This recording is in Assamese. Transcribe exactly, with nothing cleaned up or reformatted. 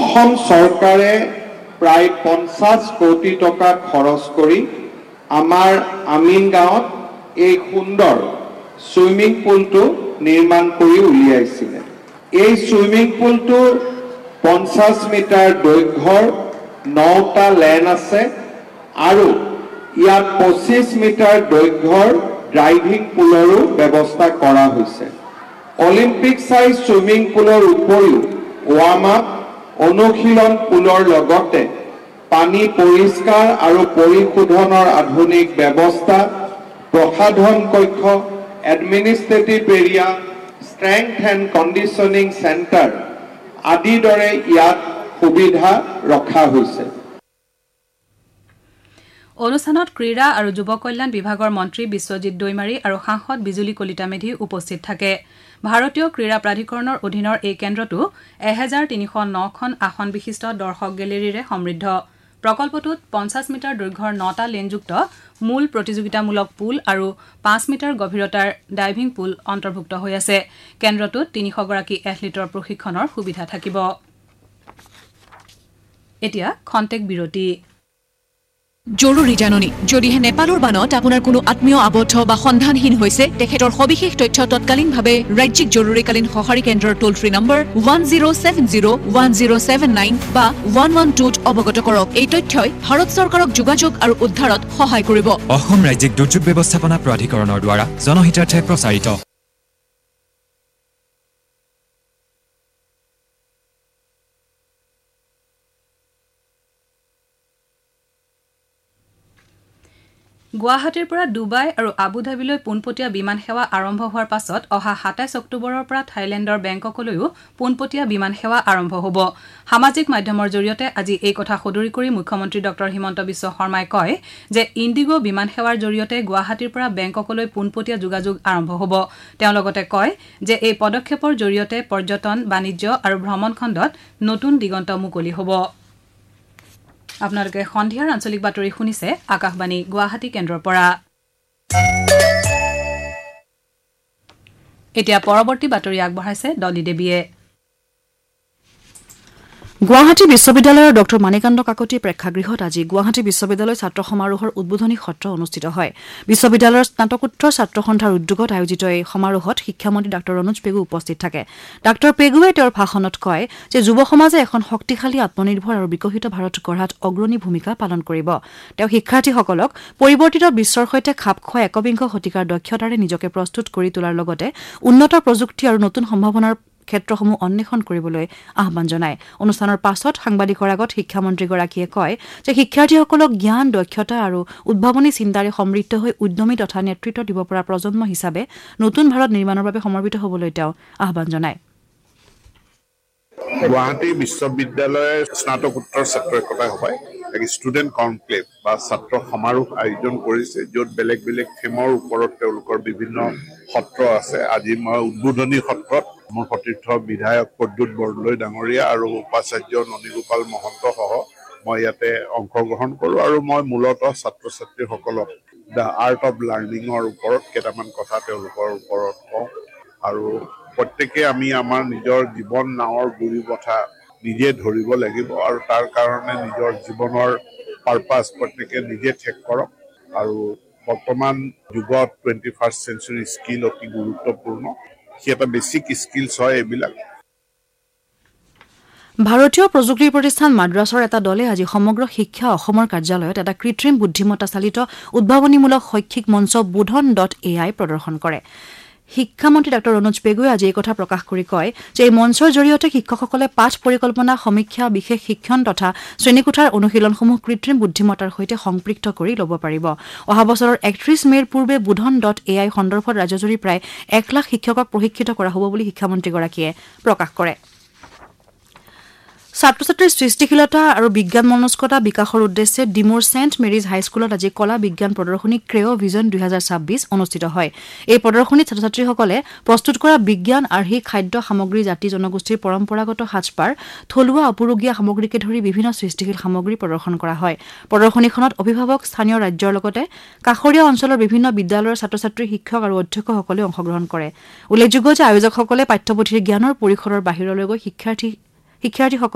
অসম চৰকাৰে প্ৰায় পঞ্চাছ কোটি টকা খৰচ কৰি আমাৰ আমিন গাঁৱত এই সুন্দৰ সুইমিং পুলটো নিৰ্মাণ কৰি উলিয়াইছিলে। এই সুইমিং পুলটো পঞ্চাছ মিটাৰ দৈৰ্ঘ্যৰ নটা লেন আছে আৰু ইয়াত পঁচিছ মিটাৰ দৈৰ্ঘ্যৰ ড্ৰাইভিং পুলৰো ব্যৱস্থা কৰা হৈছে। অলিম্পিক সাইজ সুইমিং পুলৰ উপৰিও ৱাৰ্ম আপ অনুশীলন পুলৰ লগতে পানী পৰিষ্কাৰ আৰু পৰিশোধনৰ আধুনিক ব্যৱস্থা, প্ৰসাধন কক্ষ, administrative area, strength and conditioning centre আদিৰ দৰে ইয়াত সুবিধা ৰখা হৈছে। অনুষ্ঠানত ক্ৰীড়া আৰু যুৱ কল্যাণ বিভাগৰ মন্ত্ৰী বিশ্বজিৎ দৈমাৰী আৰু সাংসদ বিজুলী কলিতা মেধি উপস্থিত থাকে। ভাৰতীয় ক্ৰীড়া প্ৰাধিকৰণৰ অধীনৰ এই কেন্দ্ৰটো এহেজাৰ তিনিশ নখন আসন বিশিষ্ট দৰ্শক গেলেৰীৰে সমৃদ্ধ। প্ৰকল্পটোত পঞ্চাছ মিটাৰ দৈৰ্ঘ্যৰ নটা লেনযুক্ত মূল প্ৰতিযোগিতামূলক পুল আৰু পাঁচ মিটাৰ গভীৰতাৰ ডাইভিং পুল অন্তৰ্ভুক্ত হৈ আছে। কেন্দ্ৰটোত তিনিশ গৰাকী এথলীটৰ প্ৰশিক্ষণৰ সুবিধা থাকিব। এতিয়া খন্তেক বিৰতি। জৰুৰী জাননী, যদিহে নেপালৰ বানত আপোনাৰ কোনো আত্মীয় আবদ্ধ বা সন্ধানহীন হৈছে, তেখেতৰ সবিশেষ তথ্য তৎকালীনভাৱে ৰাজ্যিক জৰুৰীকালীন সঁহাৰি কেন্দ্ৰৰ টোল free number one zero' seven zero' one zero' seven nine বা ওৱান ওৱান টুত অৱগত কৰক। এই তথ্যই ভাৰত চৰকাৰক যোগাযোগ আৰু উদ্ধাৰত সহায় কৰিব। অসম ৰাজ্যিক দুৰ্যোগ ব্যৱস্থাপনা প্ৰাধিকৰণৰ দ্বাৰা জনহিতাৰ্থে প্ৰচাৰিত। গুৱাহাটীৰ পৰা ডুবাই আৰু আবুধাবিলৈ পোনপটীয়া বিমান সেৱা আৰম্ভ হোৱাৰ পাছত অহা সাতাইছ অক্টোবৰৰ পৰা থাইলেণ্ডৰ বেংককলৈও পোনপটীয়া বিমান সেৱা আৰম্ভ হ'ব। সামাজিক মাধ্যমৰ জৰিয়তে আজি এই কথা সদৰি কৰি মুখ্যমন্ত্ৰী ডঃ হিমন্ত বিশ্ব শৰ্মাই কয় যে ইণ্ডিগো বিমান সেৱাৰ জৰিয়তে গুৱাহাটীৰ পৰা বেংককলৈ পোনপটীয়া যোগাযোগ আৰম্ভ হ'ব। তেওঁ লগতে কয় যে এই পদক্ষেপৰ জৰিয়তে পৰ্যটন, বাণিজ্য আৰু ভ্ৰমণ খণ্ডত নতুন দিগন্ত মুকলি হ'ব। আপোনালোকে সন্ধিয়াৰ আঞ্চলিক বাতৰি শুনিছে আকাশবাণী গুৱাহাটী কেন্দ্ৰৰ পৰা। এতিয়া পৰৱৰ্তী বাতৰি আগবঢ়াইছে ডলি দেৱীয়ে। গুৱাহাটী বিশ্ববিদ্যালয়ৰ ডঃ মানিকান্ত কাকতি প্ৰেক্ষাগৃহত আজি গুৱাহাটী বিশ্ববিদ্যালয় ছাত্ৰ সমাৰোহৰ উদ্বোধনী সত্ৰ অনুষ্ঠিত হয়। বিশ্ববিদ্যালয়ৰ স্নাতকোত্তৰ ছাত্ৰ সন্থাৰ উদ্যোগত আয়োজিত এই সমাৰোহত শিক্ষামন্ত্ৰী ডাঃ অনুজ পেগু উপস্থিত থাকে। ডাঃ পেগুৱে তেওঁৰ ভাষণত কয় যে যুৱ সমাজে এখন শক্তিশালী আত্মনিৰ্ভৰ আৰু বিকশিত ভাৰত গঢ়াত অগ্ৰণী ভূমিকা পালন কৰিব। তেওঁ শিক্ষাৰ্থীসকলক পৰিৱৰ্তিত বিশ্বৰ সৈতে খাপ খোৱা একবিংশ শতিকাৰ দক্ষতাৰে নিজকে প্ৰস্তুত কৰি তোলাৰ লগতে উন্নত প্ৰযুক্তি আৰু নতুন সম্ভাৱনাৰ ক্ষেত্ৰসমূহ অন্বেষণ কৰিবলৈ আহ্বান জনায়। অনুষ্ঠানৰ পাছত সাংবাদিকৰ আগত শিক্ষামন্ত্ৰীগৰাকীয়ে কয় যে শিক্ষাৰ্থীসকলক জ্ঞান, দক্ষতা আৰু উদ্ভাৱনী চিন্তাৰে সমৃদ্ধ হৈ উদ্যমী তথা নেতৃত্ব দিব পৰা প্ৰজন্ম হিচাপে নতুন ভাৰত নিৰ্মাণৰ বাবে সমৰ্পিত হ'বলৈ তেওঁ আহ্বান জনায়। গুৱাহাটী বিশ্ববিদ্যালয়ৰ স্নাতকোত্তৰ ছাত্ৰ একতা সভাই এক ষ্টুডেণ্ট কনক্লেভ বা ছাত্ৰ সমাৰোহ আয়োজন কৰিছে, য'ত বেলেগ বেলেগ থিমৰ ওপৰত তেওঁলোকৰ বিভিন্ন সত্ৰ আছে। আজি মই উদ্বোধনী সত্ৰত মোৰ সতীৰ্থ বিধায়ক প্ৰদ্যুৎ বৰদলৈ ডাঙৰীয়া আৰু উপাচাৰ্য ননীগোপাল মহন্ত সহ মই ইয়াতে অংশগ্ৰহণ কৰোঁ আৰু মই মূলতঃ ছাত্ৰ ছাত্ৰীসকলক দ্য আৰ্ট অফ লাৰ্ণিঙৰ ওপৰত কেইটামান কথা তেওঁলোকৰ ওপৰত কওঁ আৰু প্ৰত্যেকে আমি আমাৰ নিজৰ জীৱন নাৱৰ গুৰি কথা নিজে ধৰিব লাগিব আৰু তাৰ কাৰণে নিজৰ জীৱনৰ পাৰপাছ প্ৰত্যেকে নিজে ঠিক কৰক। আৰু বৰ্তমান যুগত টুৱেণ্টি ফাৰ্ষ্ট চেঞ্চুৰী স্কিল অতি গুৰুত্বপূৰ্ণ। সি এটা বেছিক স্কিলছ হয় এইবিলাক। ভাৰতীয় প্ৰযুক্তি প্ৰতিষ্ঠান মাদ্ৰাছৰ এটা দলে আজি সমগ্ৰ শিক্ষা অসমৰ কাৰ্যালয়ত এটা কৃত্ৰিম বুদ্ধিমত্তা চালিত উদ্ভাৱনীমূলক শৈক্ষিক মঞ্চ বোধন ডট এ আই প্ৰদৰ্শন কৰে। শিক্ষামন্ত্ৰী ডাঃ অনুজ পেগুৱে আজি এই কথা প্ৰকাশ কৰি কয় যে এই মঞ্চৰ জৰিয়তে শিক্ষকসকলে পাঠ পৰিকল্পনা, সমীক্ষা, বিশেষ শিক্ষণ তথা শ্ৰেণীকোঠাৰ অনুশীলনসমূহ কৃত্ৰিম বুদ্ধিমত্তাৰ সৈতে সম্পৃক্ত কৰি ল'ব পাৰিব। অহা বছৰৰ একত্ৰিশ মেৰ পূৰ্বে বোধন ডট এ আই সন্দৰ্ভত ৰাজ্যজুৰি প্ৰায় এক লাখ শিক্ষকক প্ৰশিক্ষিত কৰা হ'ব বুলি শিক্ষামন্ত্ৰীগৰাকীয়ে প্ৰকাশ কৰে। ছাত্ৰ ছাত্ৰীৰ সৃষ্টিশীলতা আৰু বিজ্ঞান মনস্কতা বিকাশৰ উদ্দেশ্যে ডিমোৰ ছেণ্ট মেৰিজ হাইস্কুলত আজি কলা বিজ্ঞান প্ৰদৰ্শনী ক্ৰেঅ ভিজন দুহেজাৰ ছাব্বিছ অনুষ্ঠিত হয়। এই প্ৰদৰ্শনীত ছাত্ৰ ছাত্ৰীসকলে প্ৰস্তুত কৰা বিজ্ঞান, আৰ্হি, খাদ্য সামগ্ৰী, জাতি জনগোষ্ঠীৰ পৰম্পৰাগত সাজপাৰ, থলুৱা আপুৰুগীয়া সামগ্ৰীকে ধৰি বিভিন্ন সৃষ্টিশীল সামগ্ৰী প্ৰদৰ্শন কৰা হয়। প্ৰদৰ্শনীখনত অভিভাৱক, স্থানীয় ৰাজ্যৰ লগতে কাষৰীয়া অঞ্চলৰ বিভিন্ন বিদ্যালয়ৰ ছাত্ৰ ছাত্ৰী, শিক্ষক আৰু অধ্যক্ষসকলে অংশগ্ৰহণ কৰে। উল্লেখযোগ্য যে আয়োজকসকলে পাঠ্যপুথিৰ জ্ঞানৰ পৰিসৰৰ বাহিৰলৈ গৈ শিক্ষাৰ্থী শিক্ষাৰ্থীসকল